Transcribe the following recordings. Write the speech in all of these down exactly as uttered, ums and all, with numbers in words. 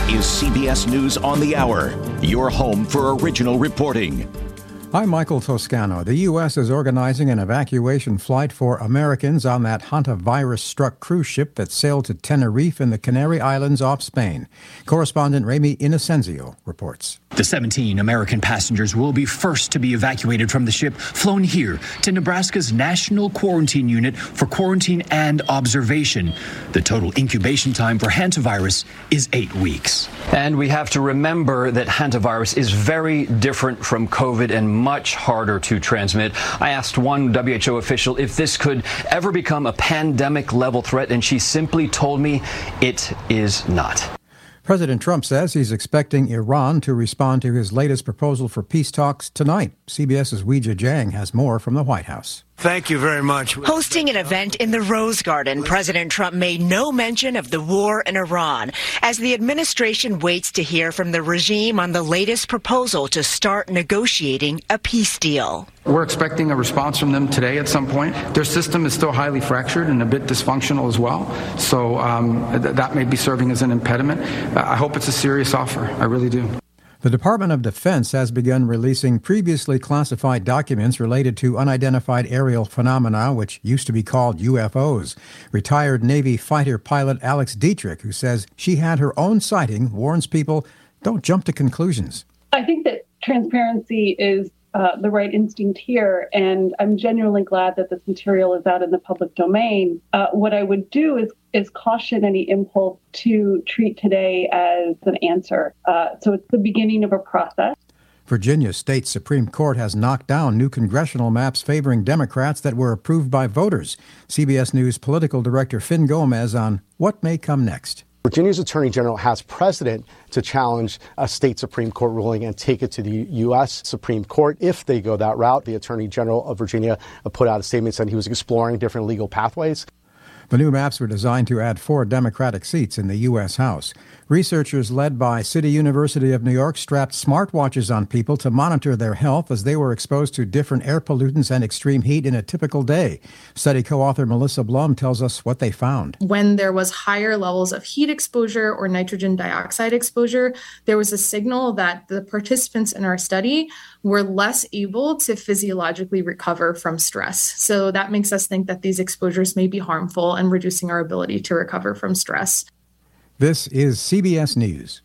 is C B S News on the Hour, your home for original reporting. I'm Michael Toscano. The U S is organizing an evacuation flight for Americans on that hantavirus-struck cruise ship that sailed to Tenerife in the Canary Islands off Spain. Correspondent Remy Inocencio reports. The seventeen American passengers will be first to be evacuated from the ship, flown here to Nebraska's National Quarantine Unit for quarantine and observation. The total incubation time for hantavirus is eight weeks. And we have to remember that hantavirus is very different from COVID and much harder to transmit. I asked one W H O official if this could ever become a pandemic-level threat, and she simply told me it is not. President Trump says he's expecting Iran to respond to his latest proposal for peace talks tonight. CBS's Weijia Jiang has more from the White House. Thank you very much. Hosting an event in the Rose Garden, President Trump made no mention of the war in Iran as the administration waits to hear from the regime on the latest proposal to start negotiating a peace deal. We're expecting a response from them today at some point. Their system is still highly fractured and a bit dysfunctional as well, so um, th- that may be serving as an impediment. Uh, I hope it's a serious offer. I really do. The Department of Defense has begun releasing previously classified documents related to unidentified aerial phenomena, which used to be called U F Os. Retired Navy fighter pilot Alex Dietrich, who says she had her own sighting, warns people don't jump to conclusions. I think that transparency is uh, the right instinct here, and I'm genuinely glad that this material is out in the public domain. Uh, what I would do is is caution any impulse to treat today as an answer. Uh, so it's the beginning of a process. Virginia's state Supreme Court has knocked down new congressional maps favoring Democrats that were approved by voters. C B S News political director Finn Gomez on what may come next. Virginia's Attorney General has precedent to challenge a state Supreme Court ruling and take it to the U S Supreme Court if they go that route. The Attorney General of Virginia put out a statement saying he was exploring different legal pathways. The new maps were designed to add four Democratic seats in the U S House. Researchers led by City University of New York strapped smartwatches on people to monitor their health as they were exposed to different air pollutants and extreme heat in a typical day. Study co-author Melissa Blum tells us what they found. When there was higher levels of heat exposure or nitrogen dioxide exposure, there was a signal that the participants in our study were less able to physiologically recover from stress. So that makes us think that these exposures may be harmful and reducing our ability to recover from stress. This is C B S News.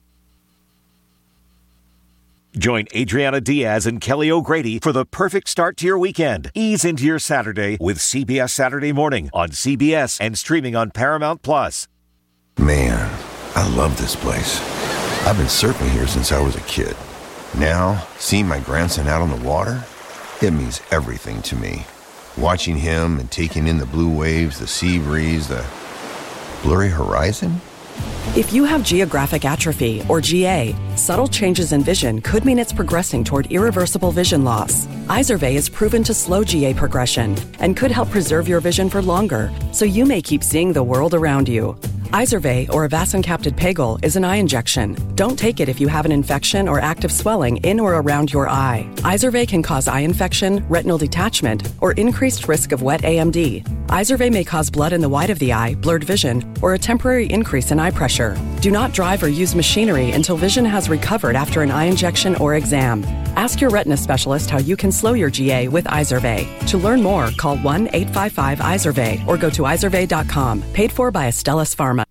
Join Adriana Diaz and Kelly O'Grady for the perfect start to your weekend. Ease into your Saturday with C B S Saturday Morning on C B S and streaming on Paramount Plus. Man, I love this place. I've been surfing here since I was a kid. Now, seeing my grandson out on the water, it means everything to me. Watching him and taking in the blue waves, the sea breeze, the blurry horizon. If you have geographic atrophy, or G A, subtle changes in vision could mean it's progressing toward irreversible vision loss. Izervay is proven to slow G A progression and could help preserve your vision for longer, so you may keep seeing the world around you. Izervay, or avacincaptad pegol, is an eye injection. Don't take it if you have an infection or active swelling in or around your eye. Izervay can cause eye infection, retinal detachment, or increased risk of wet A M D. Izervay may cause blood in the white of the eye, blurred vision, or a temporary increase in eye pressure. Do not drive or use machinery until vision has recovered after an eye injection or exam. Ask your retina specialist how you can slow your G A with Izervay. To learn more, call one eight five five Izervay or go to izervay dot com. Paid for by Astellas Pharma.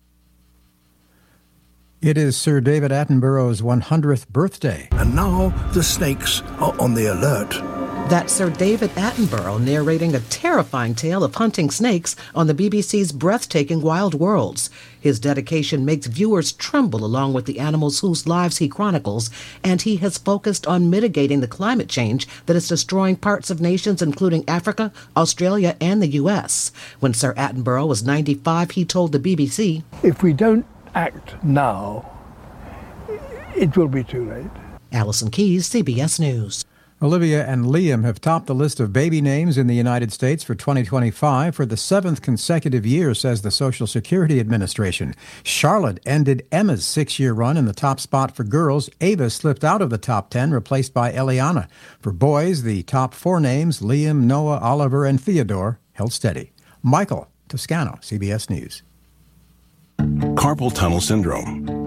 It is Sir David Attenborough's one hundredth birthday. And now the snakes are on the alert. That's Sir David Attenborough narrating a terrifying tale of hunting snakes on the B B C's breathtaking Wild Worlds. His dedication makes viewers tremble along with the animals whose lives he chronicles, and he has focused on mitigating the climate change that is destroying parts of nations including Africa, Australia, and the U S. When Sir Attenborough was ninety-five, he told the B B C, "If we don't act now, it will be too late." Allison Keyes, C B S News. Olivia and Liam have topped the list of baby names in the United States for twenty twenty-five for the seventh consecutive year, says the Social Security Administration. Charlotte ended Emma's six-year run in the top spot for girls. Ava slipped out of the top ten, replaced by Eliana. For boys, the top four names, Liam, Noah, Oliver, and Theodore, held steady. Michael Toscano, C B S News. Carpal tunnel syndrome.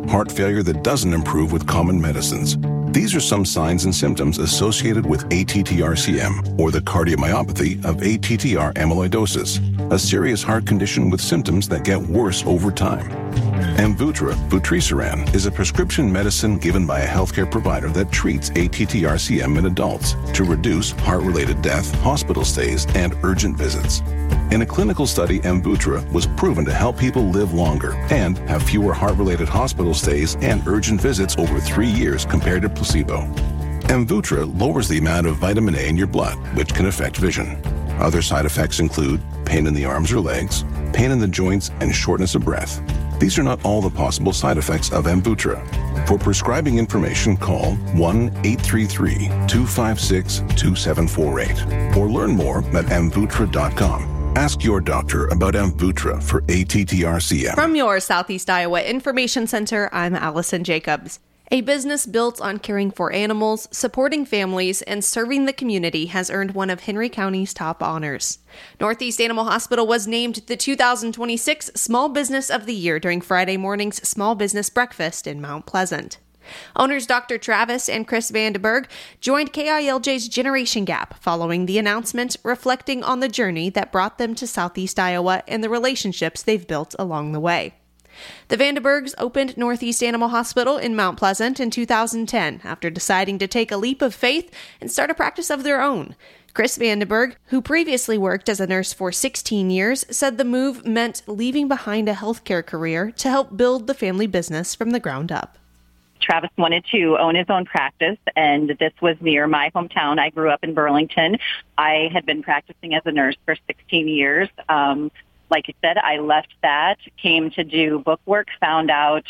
heart failure that doesn't improve with common medicines. These are some signs and symptoms associated with A T T R C M, or the cardiomyopathy of A T T R amyloidosis, a serious heart condition with symptoms that get worse over time. Amvuttra, vutrisiran, is a prescription medicine given by a healthcare provider that treats A T T R C M in adults to reduce heart-related death, hospital stays, and urgent visits. In a clinical study, Amvuttra was proven to help people live longer and have fewer heart-related hospital stays and urgent visits over three years compared to placebo. Amvuttra lowers the amount of vitamin A in your blood, which can affect vision. Other side effects include pain in the arms or legs, pain in the joints, and shortness of breath. These are not all the possible side effects of Amvuttra. For prescribing information, call one eight three three, two five six, two seven four eight or learn more at amvuttra dot com. Ask your doctor about Amvuttra for A T T R C M. From your Southeast Iowa Information Center, I'm Allison Jacobs. A business built on caring for animals, supporting families, and serving the community has earned one of Henry County's top honors. Northeast Animal Hospital was named the two thousand twenty-six Small Business of the Year during Friday morning's Small Business Breakfast in Mount Pleasant. Owners Doctor Travis and Chris Vandenberg joined K I L J's Generation Gap following the announcement, reflecting on the journey that brought them to Southeast Iowa and the relationships they've built along the way. The Vandenbergs opened Northeast Animal Hospital in Mount Pleasant in two thousand ten after deciding to take a leap of faith and start a practice of their own. Chris Vandenberg, who previously worked as a nurse for sixteen years, said the move meant leaving behind a healthcare career to help build the family business from the ground up. Travis wanted to own his own practice, and this was near my hometown. I grew up in Burlington. I had been practicing as a nurse for sixteen years. Um, like you said, I left that, came to do book work, found out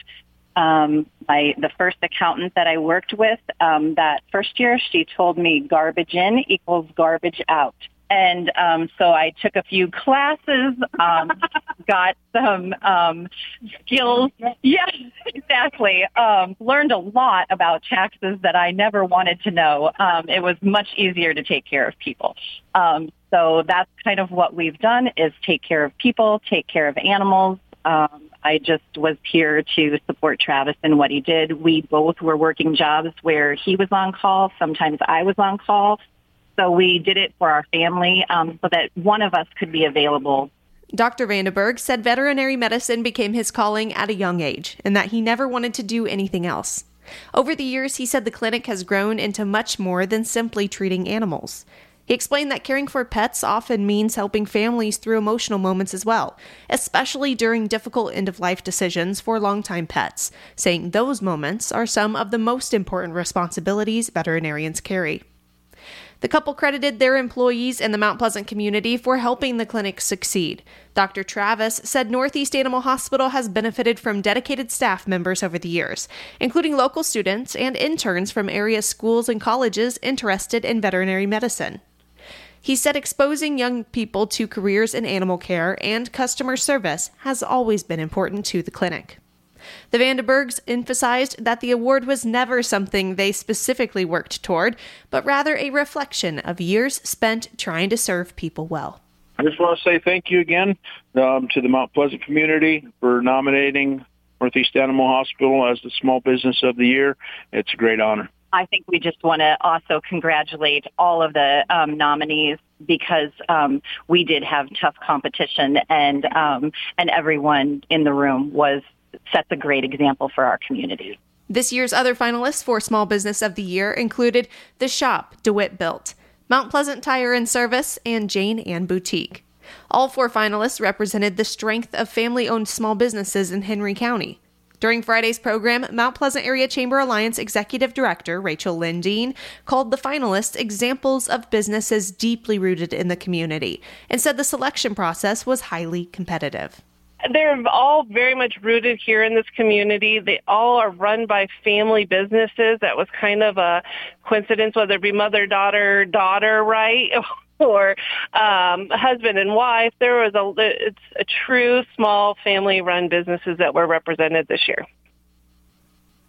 um, my the first accountant that I worked with um, that first year, she told me garbage in equals garbage out. And um, so I took a few classes, um, got some um, skills. Yes, exactly. Um, learned a lot about taxes that I never wanted to know. Um, it was much easier to take care of people. Um, so that's kind of what we've done, is take care of people, take care of animals. Um, I just was here to support Travis in what he did. We both were working jobs where he was on call. Sometimes I was on call. So we did it for our family um, so that one of us could be available. Doctor Vandenberg said veterinary medicine became his calling at a young age and that he never wanted to do anything else. Over the years, he said the clinic has grown into much more than simply treating animals. He explained that caring for pets often means helping families through emotional moments as well, especially during difficult end-of-life decisions for longtime pets, saying those moments are some of the most important responsibilities veterinarians carry. The couple credited their employees and the Mount Pleasant community for helping the clinic succeed. Doctor Travis said Northeast Animal Hospital has benefited from dedicated staff members over the years, including local students and interns from area schools and colleges interested in veterinary medicine. He said exposing young people to careers in animal care and customer service has always been important to the clinic. The Vandenbergs emphasized that the award was never something they specifically worked toward, but rather a reflection of years spent trying to serve people well. I just want to say thank you again um, to the Mount Pleasant community for nominating Northeast Animal Hospital as the Small Business of the Year. It's a great honor. I think we just want to also congratulate all of the um, nominees because um, we did have tough competition, and um, and everyone in the room was sets a great example for our community. This year's other finalists for Small Business of the Year included The Shop, DeWitt Built, Mount Pleasant Tire and Service, and Jane Ann Boutique. All four finalists represented the strength of family-owned small businesses in Henry County. During Friday's program, Mount Pleasant Area Chamber Alliance Executive Director Rachel Lindeen called the finalists examples of businesses deeply rooted in the community and said the selection process was highly competitive. They're all very much rooted here in this community. They all are run by family businesses. That was kind of a coincidence, whether it be mother, daughter, daughter, right? or um, husband and wife. There was a, it's a true small family-run businesses that were represented this year.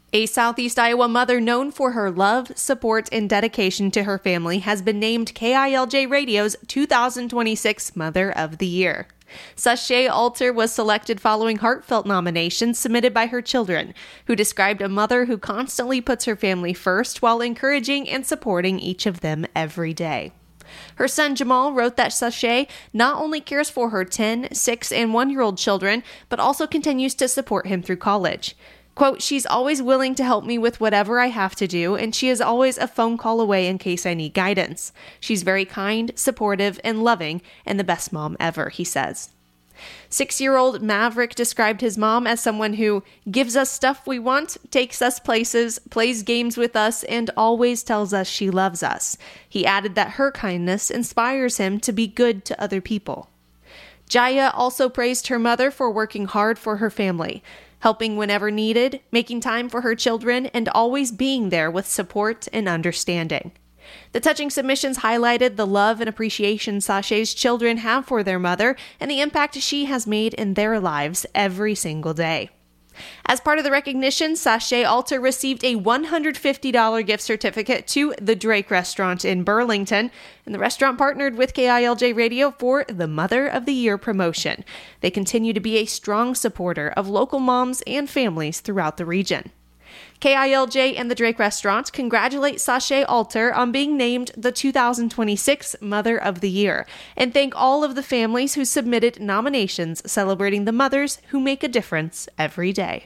A Southeast Iowa mother known for her love, support, and dedication to her family has been named K I L J Radio's two thousand twenty-six Mother of the Year. Sashay Alter was selected following heartfelt nominations submitted by her children, who described a mother who constantly puts her family first while encouraging and supporting each of them every day. Her son Jamal wrote that Sashay not only cares for her ten, six, and one-year-old children, but also continues to support him through college. Quote, she's always willing to help me with whatever I have to do, and she is always a phone call away in case I need guidance. She's very kind, supportive, and loving, and the best mom ever, he says. Six-year-old Maverick described his mom as someone who gives us stuff we want, takes us places, plays games with us, and always tells us she loves us. He added that her kindness inspires him to be good to other people. Jaya also praised her mother for working hard for her family, helping whenever needed, making time for her children, and always being there with support and understanding. The touching submissions highlighted the love and appreciation Sashay's children have for their mother and the impact she has made in their lives every single day. As part of the recognition, Sashay Alter received a one hundred fifty dollars gift certificate to the Drake Restaurant in Burlington, and the restaurant partnered with K I L J Radio for the Mother of the Year promotion. They continue to be a strong supporter of local moms and families throughout the region. K I L J and the Drake Restaurant congratulate Sashay Alter on being named the two thousand twenty-six Mother of the Year and thank all of the families who submitted nominations celebrating the mothers who make a difference every day.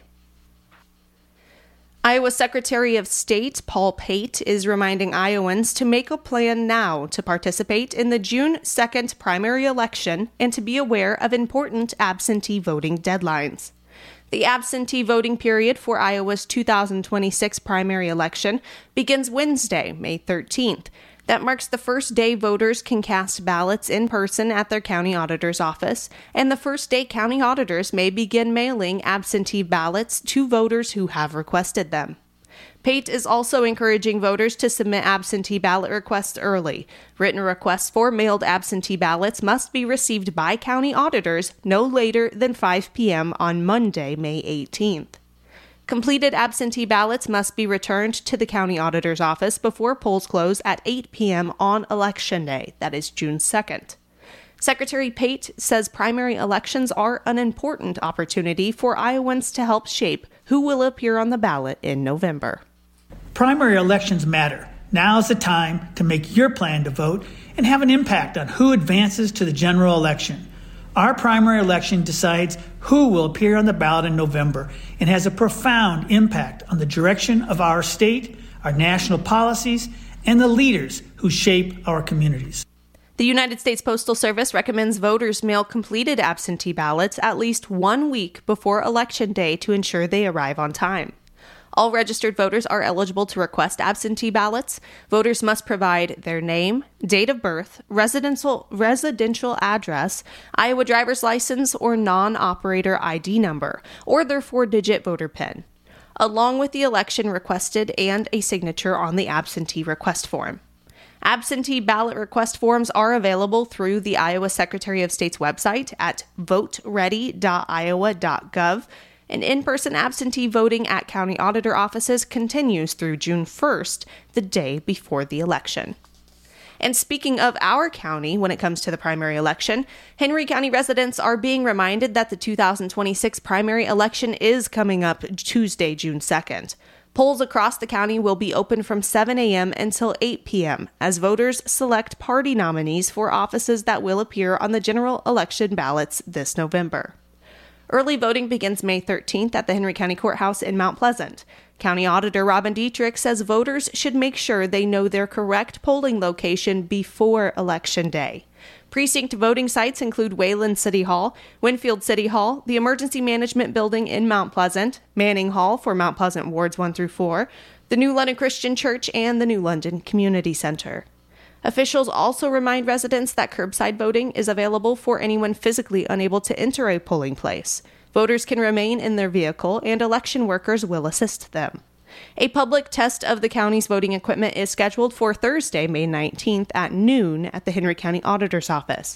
Iowa Secretary of State Paul Pate is reminding Iowans to make a plan now to participate in the June second primary election and to be aware of important absentee voting deadlines. The absentee voting period for Iowa's two thousand twenty-six primary election begins Wednesday, May thirteenth. That marks the first day voters can cast ballots in person at their county auditor's office, and the first day county auditors may begin mailing absentee ballots to voters who have requested them. Pate is also encouraging voters to submit absentee ballot requests early. Written requests for mailed absentee ballots must be received by county auditors no later than five p.m. on Monday, May eighteenth. Completed absentee ballots must be returned to the county auditor's office before polls close at eight p.m. on Election Day, that is June second. Secretary Pate says primary elections are an important opportunity for Iowans to help shape who will appear on the ballot in November. Primary elections matter. Now is the time to make your plan to vote and have an impact on who advances to the general election. Our primary election decides who will appear on the ballot in November and has a profound impact on the direction of our state, our national policies, and the leaders who shape our communities. The United States Postal Service recommends voters mail completed absentee ballots at least one week before Election Day to ensure they arrive on time. All registered voters are eligible to request absentee ballots. Voters must provide their name, date of birth, residential residential address, Iowa driver's license or non-operator I D number, or their four-digit voter P I N, along with the election requested and a signature on the absentee request form. Absentee ballot request forms are available through the Iowa Secretary of State's website at vote ready dot iowa dot gov, and in-person absentee voting at county auditor offices continues through June first, the day before the election. And speaking of our county, when it comes to the primary election, Henry County residents are being reminded that the two thousand twenty-six primary election is coming up Tuesday, June second. Polls across the county will be open from seven a.m. until eight p.m. as voters select party nominees for offices that will appear on the general election ballots this November. Early voting begins May thirteenth at the Henry County Courthouse in Mount Pleasant. County Auditor Robin Dietrich says voters should make sure they know their correct polling location before Election Day. Precinct voting sites include Wayland City Hall, Winfield City Hall, the Emergency Management Building in Mount Pleasant, Manning Hall for Mount Pleasant Wards one through four, the New London Christian Church, and the New London Community Center. Officials also remind residents that curbside voting is available for anyone physically unable to enter a polling place. Voters can remain in their vehicle, and election workers will assist them. A public test of the county's voting equipment is scheduled for Thursday, May nineteenth at noon at the Henry County Auditor's Office.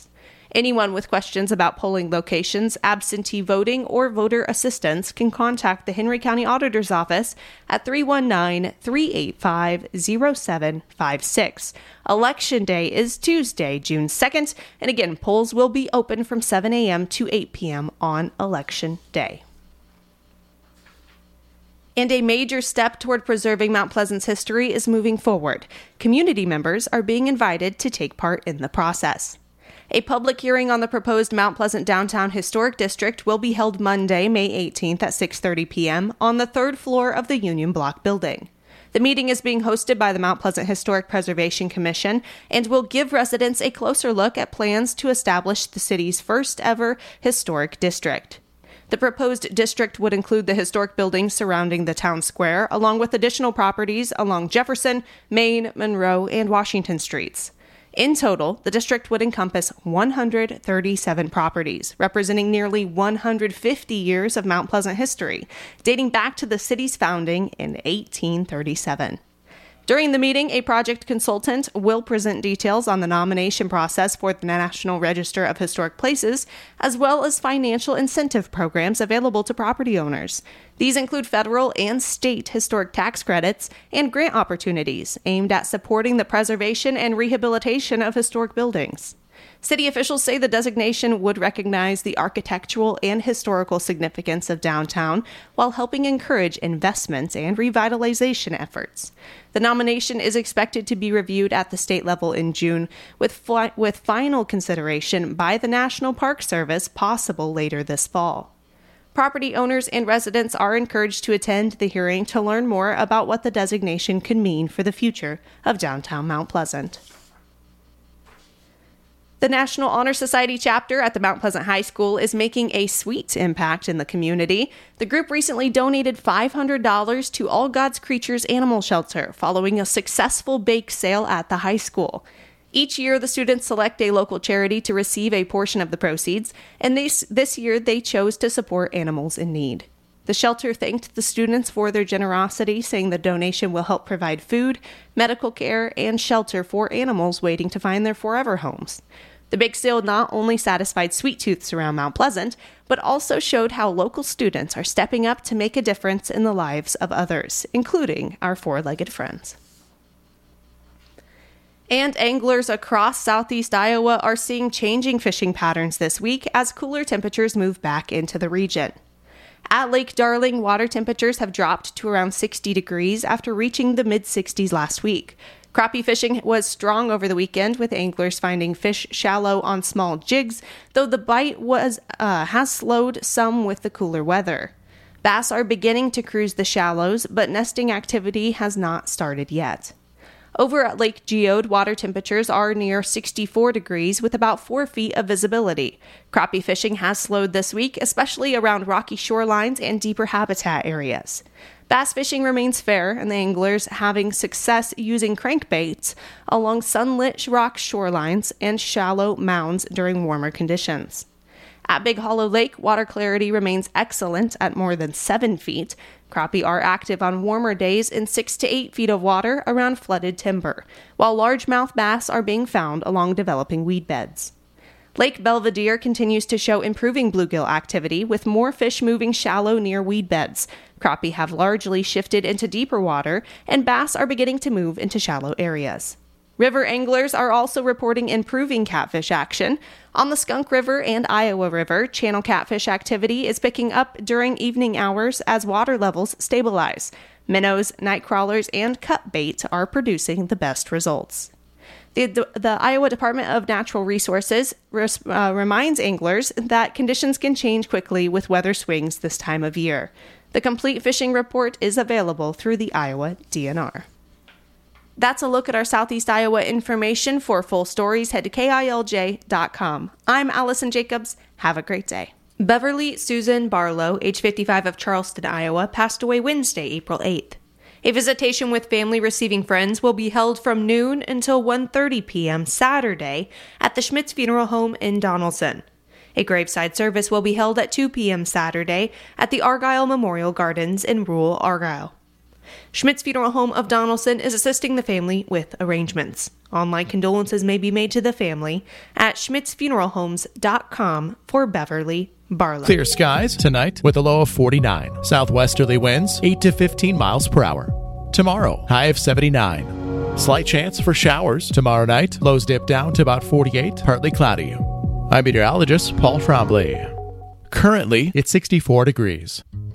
Anyone with questions about polling locations, absentee voting, or voter assistance can contact the Henry County Auditor's Office at three one nine, three eight five, zero seven five six. Election Day is Tuesday, June second, and again, polls will be open from seven a.m. to eight p.m. on Election Day. And a major step toward preserving Mount Pleasant's history is moving forward. Community members are being invited to take part in the process. A public hearing on the proposed Mount Pleasant Downtown Historic District will be held Monday, May eighteenth at six thirty p.m. on the third floor of the Union Block building. The meeting is being hosted by the Mount Pleasant Historic Preservation Commission and will give residents a closer look at plans to establish the city's first ever historic district. The proposed district would include the historic buildings surrounding the town square, along with additional properties along Jefferson, Main, Monroe, and Washington streets. In total, the district would encompass one hundred thirty-seven properties, representing nearly one hundred fifty years of Mount Pleasant history, dating back to the city's founding in eighteen thirty-seven. During the meeting, a project consultant will present details on the nomination process for the National Register of Historic Places, as well as financial incentive programs available to property owners. These include federal and state historic tax credits and grant opportunities aimed at supporting the preservation and rehabilitation of historic buildings. City officials say the designation would recognize the architectural and historical significance of downtown while helping encourage investments and revitalization efforts. The nomination is expected to be reviewed at the state level in June, with, fi- with final consideration by the National Park Service possible later this fall. Property owners and residents are encouraged to attend the hearing to learn more about what the designation could mean for the future of downtown Mount Pleasant. The National Honor Society chapter at the Mount Pleasant High School is making a sweet impact in the community. The group recently donated five hundred dollars to All God's Creatures Animal Shelter following a successful bake sale at the high school. Each year, the students select a local charity to receive a portion of the proceeds, and this, this year they chose to support animals in need. The shelter thanked the students for their generosity, saying the donation will help provide food, medical care, and shelter for animals waiting to find their forever homes. The bake sale not only satisfied sweet tooths around Mount Pleasant, but also showed how local students are stepping up to make a difference in the lives of others, including our four-legged friends. And anglers across southeast Iowa are seeing changing fishing patterns this week as cooler temperatures move back into the region. At Lake Darling, water temperatures have dropped to around sixty degrees after reaching the mid-sixties last week. Crappie fishing was strong over the weekend, with anglers finding fish shallow on small jigs, though the bite was uh, has slowed some with the cooler weather. Bass are beginning to cruise the shallows, but nesting activity has not started yet. Over at Lake Geode, water temperatures are near sixty-four degrees with about four feet of visibility. Crappie fishing has slowed this week, especially around rocky shorelines and deeper habitat areas. Bass fishing remains fair, and the anglers having success using crankbaits along sunlit rock shorelines and shallow mounds during warmer conditions. At Big Hollow Lake, water clarity remains excellent at more than seven feet. Crappie are active on warmer days in six to eight feet of water around flooded timber, while largemouth bass are being found along developing weed beds. Lake Belvedere continues to show improving bluegill activity, with more fish moving shallow near weed beds. Crappie have largely shifted into deeper water, and bass are beginning to move into shallow areas. River anglers are also reporting improving catfish action. On the Skunk River and Iowa River, channel catfish activity is picking up during evening hours as water levels stabilize. Minnows, night crawlers, and cut bait are producing the best results. The, the Iowa Department of Natural Resources res, uh, reminds anglers that conditions can change quickly with weather swings this time of year. The complete fishing report is available through the Iowa D N R. That's a look at our Southeast Iowa information. For full stories, head to K I L J dot com. I'm Allison Jacobs. Have a great day. Beverly Susan Barlow, age fifty-five, of Charleston, Iowa, passed away Wednesday, April eighth. A visitation with family receiving friends will be held from noon until one thirty p.m. Saturday at the Schmitz Funeral Home in Donaldson. A graveside service will be held at two p.m. Saturday at the Argyle Memorial Gardens in rural Argyle. Schmidt's Funeral Home of Donaldson is assisting the family with arrangements. Online condolences may be made to the family at schmitz funeral homes dot com for Beverly Barlow. Clear skies tonight with a low of forty-nine. Southwesterly winds eight to fifteen miles per hour. Tomorrow, high of seventy-nine. Slight chance for showers tomorrow night. Lows dip down to about forty-eight, partly cloudy. I'm meteorologist Paul Trombley. Currently, it's sixty-four degrees.